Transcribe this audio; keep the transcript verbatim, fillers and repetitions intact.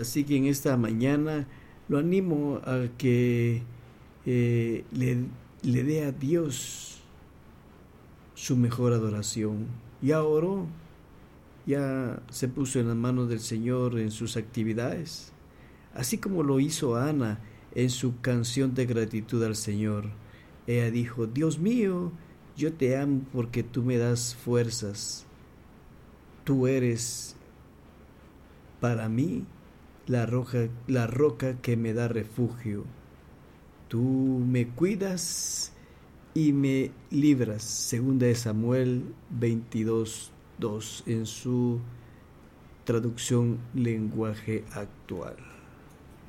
Así que en esta mañana lo animo a que eh, le, le dé a Dios su mejor adoración. Ya oró, ya se puso en las manos del Señor en sus actividades, así como lo hizo Ana en su canción de gratitud al Señor. Ella dijo: Dios mío, yo te amo porque tú me das fuerzas. Tú eres para mí la roca, la roca que me da refugio. Tú me cuidas y me libras. Segunda de Samuel veintidós dos en su traducción lenguaje actual.